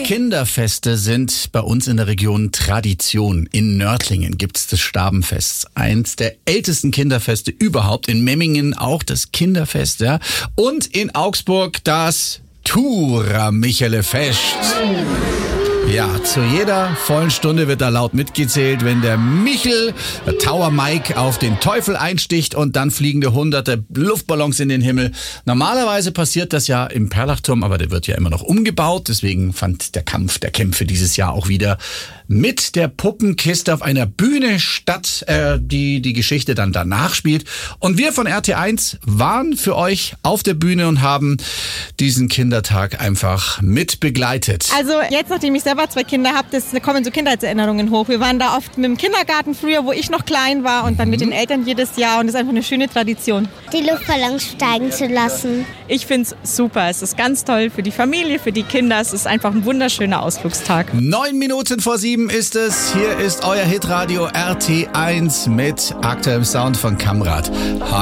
Kinderfeste sind bei uns in der Region Tradition. In Nördlingen gibt es das Stabenfest. Eins der ältesten Kinderfeste überhaupt. In Memmingen auch das Kinderfest. Ja. Und in Augsburg das Thura-Michele-Fest. Ja, zu jeder vollen Stunde wird da laut mitgezählt, wenn der Michel, der Tower Mike, auf den Teufel einsticht und dann fliegende hunderte Luftballons in den Himmel. Normalerweise passiert das ja im Perlachturm, aber der wird ja immer noch umgebaut. Deswegen fand der Kampf der Kämpfe dieses Jahr auch wieder mit der Puppenkiste auf einer Bühne statt, die Geschichte dann danach spielt. Und wir von RT1 waren für euch auf der Bühne und haben diesen Kindertag einfach mit begleitet. Also jetzt, nachdem ich selber 2 Kinder habe, kommen so Kindheitserinnerungen hoch. Wir waren da oft mit dem Kindergarten früher, wo ich noch klein war und dann mit den Eltern jedes Jahr und das ist einfach eine schöne Tradition. Die Luftballons steigen zu lassen. Ich finde es super. Es ist ganz toll für die Familie, für die Kinder. Es ist einfach ein wunderschöner Ausflugstag. 9 Minuten vor 7 ist es. Hier ist euer Hitradio RT1 mit aktuellem Sound von Kamrat.